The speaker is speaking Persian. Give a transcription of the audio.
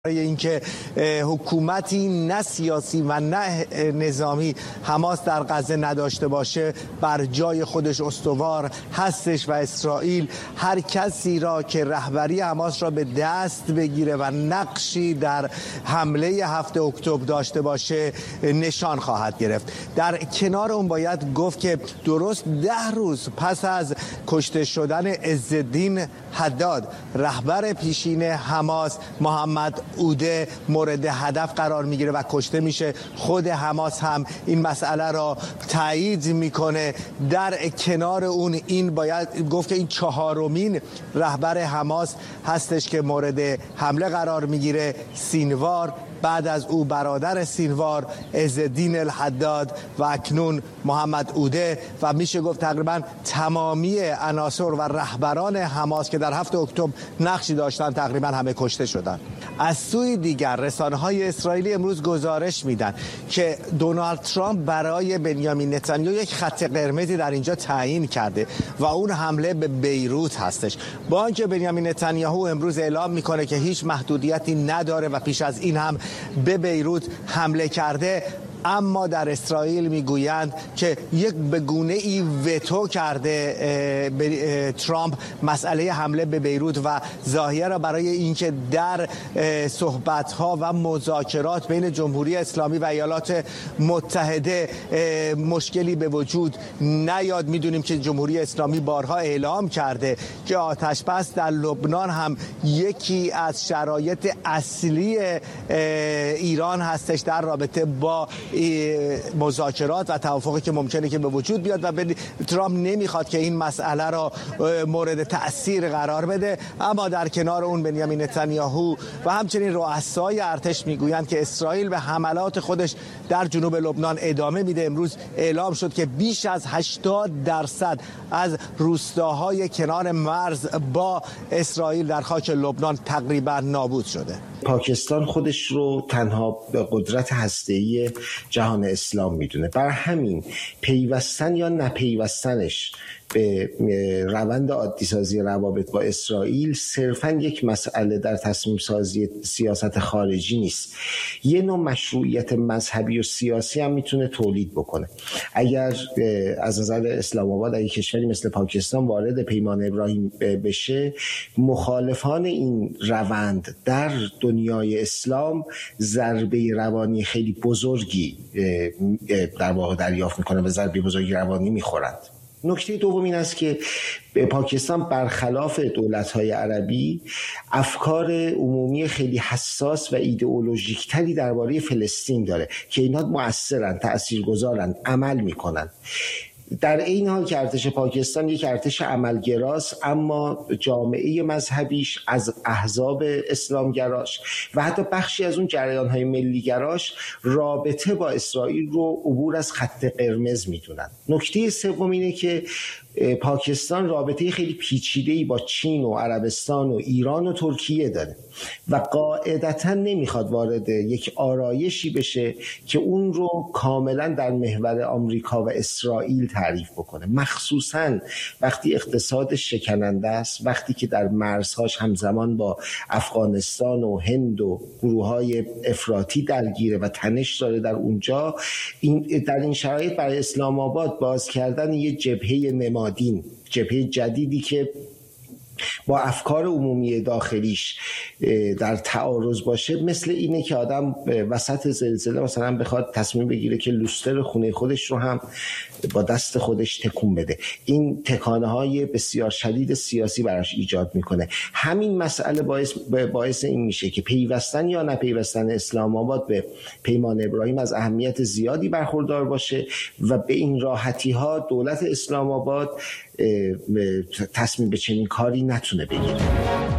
برای اینکه حکومتی نه سیاسی و نه نظامی حماس در غزه نداشته باشه بر جای خودش استوار هستش و اسرائیل هر کسی را که رهبری حماس را به دست بگیره و نقشی در حمله 7 اکتبر داشته باشه نشان خواهد گرفت. در کنار اون باید گفت که درست 10 روز پس از کشته شدن عزالدین حداد رهبر پیشین حماس محمد عوده مورد هدف قرار میگیره و کشته میشه. خود حماس هم این مسئله را تایید میکنه. در کنار اون این باید گفت که این 4مین رهبر حماس هستش که مورد حمله قرار میگیره. سینوار، بعد از او برادر سینوار عزالدین الحداد و اکنون محمد عوده و میشه گفت تقریبا تمامی عناصر و رهبران حماس که در 7 اکتبر نقشی داشتن تقریبا همه کشته شدن. از سوی دیگر رسانه‌های اسرائیلی امروز گزارش میدن که دونالد ترامپ برای بنیامین نتانیاهو یک خط قرمزی در اینجا تعیین کرده و اون حمله به بیروت هستش. با اینکه بنیامین نتانیاهو امروز اعلام میکنه که هیچ محدودیتی نداره و پیش از این هم به بیروت حمله کرده، اما در اسرائیل میگویند که یک بگونه ای وتو کرده ترامپ مسئله حمله به بیروت و ظاهرا برای اینکه در صحبت‌ها و مذاکرات بین جمهوری اسلامی و ایالات متحده مشکلی به وجود نیاد. میدونیم که جمهوری اسلامی بارها اعلام کرده که آتش بس در لبنان هم یکی از شرایط اصلی ایران هستش در رابطه با مذاکرات و توافقی که ممکنه که به وجود بیاد و ترامپ نمیخواد که این مسئله را مورد تأثیر قرار بده. اما در کنار اون بنیامین نتانیاهو و همچنین رؤسای ارتش میگویند که اسرائیل به حملات خودش در جنوب لبنان ادامه میده. امروز اعلام شد که بیش از 80% از روستاهای کنار مرز با اسرائیل در خاک لبنان تقریبا نابود شده. پاکستان خودش رو تنها قدرت هسته‌ای جهان اسلام میدونه، بر همین پیوستن یا نپیوستنش به روند عادی سازی روابط با اسرائیل صرفاً یک مسئله در تصمیم سازی سیاست خارجی نیست، یه نوع مشروعیت مذهبی و سیاسی هم میتونه تولید بکنه. اگر از نظر اسلام آباد اگه کشوری مثل پاکستان وارد پیمان ابراهیم بشه، مخالفان این روند در دنیای اسلام ضربه روانی خیلی بزرگی در واقع دریافت میکنن و ضربه بزرگی روانی میخورند. نکته دوم این است که پاکستان برخلاف دولت‌های عربی افکار عمومی خیلی حساس و ایدئولوژیک تری درباره فلسطین داره که اینا مؤثرن، تاثیرگذارن، عمل میکنن. در این حال که ارتش پاکستان یک ارتش عملگراست، اما جامعه مذهبیش از احزاب اسلامگراش و حتی بخشی از اون جریان‌های ملیگراش رابطه با اسرائیل رو عبور از خط قرمز میدونن. نکته سوم اینه که پاکستان رابطه خیلی پیچیده‌ای با چین و عربستان و ایران و ترکیه داره و قاعدتاً نمیخواد وارد یک آرایشی بشه که اون رو کاملاً در محور آمریکا و اسرائیل تعریف بکنه، مخصوصاً وقتی اقتصادش شکننده است، وقتی که در مرزهاش همزمان با افغانستان و هند و گروه‌های افراطی درگیره و تنش داره در اونجا. در این شرایط برای اسلام آباد باز کردن یه جبهه نمادین، جبهه جدیدی که با افکار عمومی داخلیش در تعارض باشه، مثل اینه که آدم وسط زلزله مثلا بخواد تصمیم بگیره که لوستر خونه خودش رو هم با دست خودش تکون بده. این تکانه‌های بسیار شدید سیاسی براش ایجاد میکنه. همین مسئله باعث این میشه که پیوستن یا نپیوستن اسلام آباد به پیمان ابراهیم از اهمیت زیادی برخوردار باشه و به این راحتی ها دولت اسلام آباد تصمیم به چنین کاری نتونه بگیره.